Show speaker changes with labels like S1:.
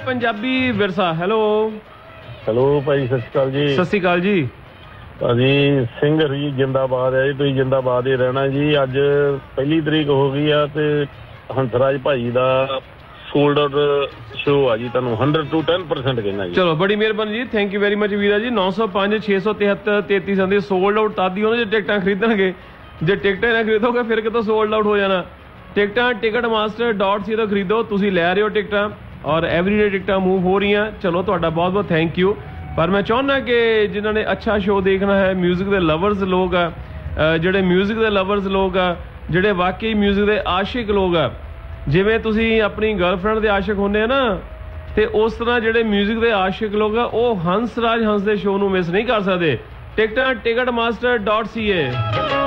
S1: ਪੰਜਾਬੀ ਵਿਰਸਾ। Hello
S2: hello ਭਾਈ, ਸਤਿ ਸ਼੍ਰੀ ਅਕਾਲ ਜੀ।
S1: ਸਤਿ ਸ਼੍ਰੀ ਅਕਾਲ ਜੀ
S2: ਭਾਜੀ। ਸਿੰਘ ਜੀ ਜਿੰਦਾਬਾਦ ਹੈ ਜੀ, ਤੁਸੀਂ ਜਿੰਦਾਬਾਦ ਹੀ ਰਹਿਣਾ ਜੀ। ਅੱਜ 1 ਤਰੀਕ ਹੋ ਗਈ ਆ ਤੇ ਹੰਸਰਾਜ ਭਾਜੀ ਦਾ ਸੋਲਡ ਆਊਟ ਸ਼ੋਅ ਆ ਜੀ। ਤੁਹਾਨੂੰ 100 to 10% ਕਹਿਣਾ ਜੀ।
S1: ਚਲੋ ਬੜੀ ਮਿਹਰਬਾਨੀ ਜੀ, ਥੈਂਕ ਯੂ ਵੈਰੀ ਮਚ ਵੀਰਾ ਜੀ। 905 673 33 ਦੀ ਸੋਲਡ ਆਊਟ ਤਾਦੀ ਉਹਨਾਂ ਜੇ ਟਿਕਟਾਂ ਖਰੀਦਣਗੇ। ਜੇ ਟਿਕਟਾਂ ਨਾ ਖਰੀਦੋਗੇ ਫਿਰ ਕਿਤੋਂ ਸੋਲਡ ਆਊਟ ਹੋ ਜਾਣਾ। ਟਿਕਟਾਂ ticketmaster.co ਤੋਂ ਖਰੀਦੋ। ਤੁਸੀਂ ਲੈ ਰਹੇ ਹੋ ਟਿਕਟਾਂ ਔਰ ਐਵਰੀਡੇ ਟਿਕਟਾਂ ਮੂਵ ਹੋ ਰਹੀਆਂ। ਚਲੋ ਤੁਹਾਡਾ ਬਹੁਤ ਬਹੁਤ ਥੈਂਕ ਯੂ। ਪਰ ਮੈਂ ਚਾਹੁੰਦਾ ਕਿ ਜਿਨ੍ਹਾਂ ਨੇ ਅੱਛਾ ਸ਼ੋਅ ਦੇਖਣਾ ਹੈ, ਮਿਊਜ਼ਿਕ ਦੇ ਲਵਰਸ ਲੋਕ ਆ, ਜਿਹੜੇ ਮਿਊਜ਼ਿਕ ਦੇ ਲਵਰਸ ਲੋਕ ਆ, ਜਿਹੜੇ ਵਾਕਈ ਮਿਊਜ਼ਿਕ ਦੇ ਆਸ਼ਿਕ ਲੋਕ ਆ, ਜਿਵੇਂ ਤੁਸੀਂ ਆਪਣੀ ਗਰਲਫ੍ਰੈਂਡ ਦੇ ਆਸ਼ਿਕ ਹੁੰਦੇ ਆ ਨਾ, ਤੇ ਉਸ ਤਰ੍ਹਾਂ ਜਿਹੜੇ ਮਿਊਜ਼ਿਕ ਦੇ ਆਸ਼ਿਕ ਲੋਕ ਆ ਉਹ ਹੰਸ ਦੇ ਸ਼ੋਅ ਨੂੰ ਮਿਸ ਨਹੀਂ ਕਰ ਸਕਦੇ। ਟਿਕਟਾਂ ticketmaster.ca।